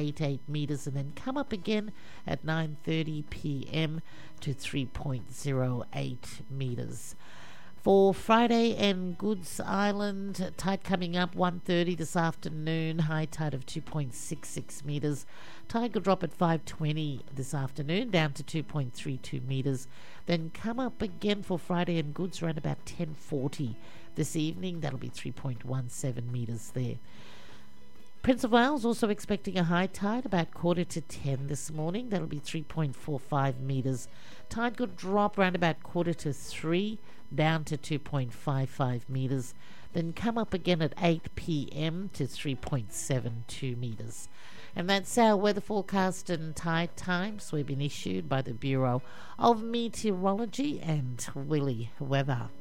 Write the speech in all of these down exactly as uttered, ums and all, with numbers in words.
eight eight metres and then come up again at nine thirty p.m. to three point zero eight metres. For Friday and Goods Island, tide coming up one thirty this afternoon, high tide of two point six six metres. Tide will drop at five twenty this afternoon, down to two point three two metres. Then come up again for Friday and Goods around about ten forty this evening. That'll be three point one seven metres there. Prince of Wales also expecting a high tide about quarter to ten this morning. That'll be three point four five metres. Tide could drop around about quarter to three, down to two point five five metres. Then come up again at eight p.m. to three point seven two metres. And that's our weather forecast and tide times. We've been issued by the Bureau of Meteorology and Willie Weather.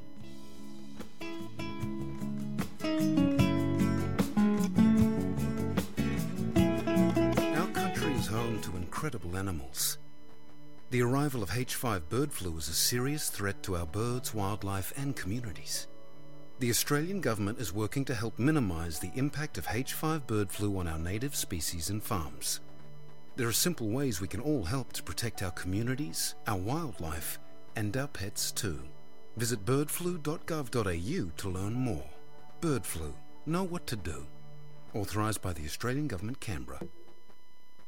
Home to incredible animals. The arrival of H five bird flu is a serious threat to our birds, wildlife and communities. The Australian government is working to help minimise the impact of H five bird flu on our native species and farms. There are simple ways we can all help to protect our communities, our wildlife and our pets too. Visit bird flu dot gov dot a u to learn more. Bird flu. Know what to do. Authorised by the Australian Government, Canberra.